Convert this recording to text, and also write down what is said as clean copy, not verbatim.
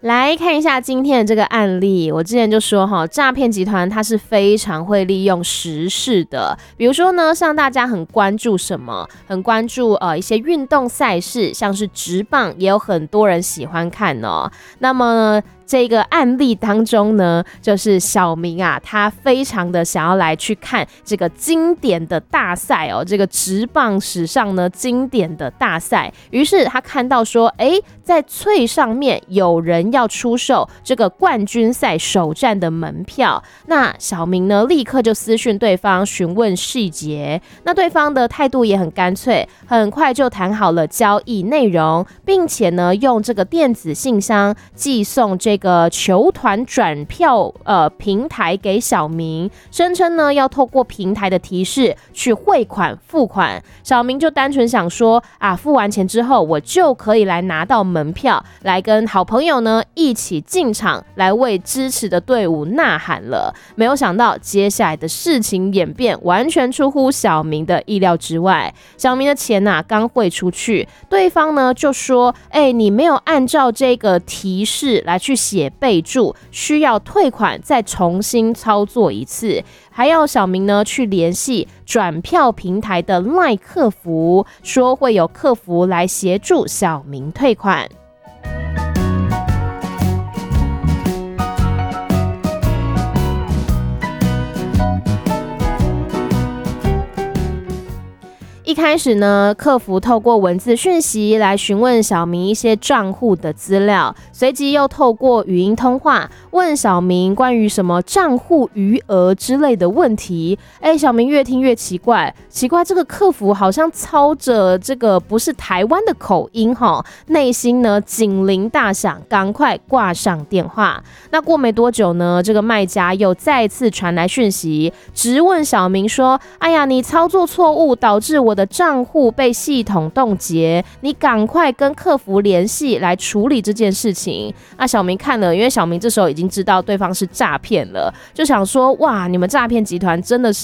来看一下今天的这个案例，我之前就说诈骗集团它是非常会利用时事的，比如说呢，像大家很关注什么，很关注一些运动赛事，像是职棒，也有很多人喜欢看哦。那么呢，这个案例当中呢，就是小明啊，他非常的想要来去看这个经典的大赛哦，这个职棒史上呢经典的大赛。于是他看到说，在脆上面有人要出售这个冠军赛首战的门票，那小明呢立刻就私讯对方询问细节，那对方的态度也很干脆，很快就谈好了交易内容，并且呢用这个电子信箱寄送这个球团转票平台给小明，声称呢要透过平台的提示去汇款付款。小明就单纯想说付完钱之后我就可以来拿到门票，来跟好朋友呢一起进场来为支持的队伍呐喊了。没有想到接下来的事情演变完全出乎小明的意料之外。小明的钱刚汇出去，对方呢就说你没有按照这个提示来去写备注，需要退款再重新操作一次，还要小明呢去联系转票平台的 LINE 客服，说会有客服来协助小明退款。一开始呢，客服透过文字讯息来询问小明一些账户的资料，随即又透过语音通话问小明关于什么账户余额之类的问题。小明越听越奇怪，这个客服好像操着这个不是台湾的口音内心呢警铃大响，赶快挂上电话。那过没多久呢，这个卖家又再次传来讯息，质问小明说：你操作错误，导致我的账户被系统冻结，你赶快跟客服联系来处理这件事情。小明看了，因为小明这时候已经知道对方是诈骗了，就想说哇，你们诈骗集团真的是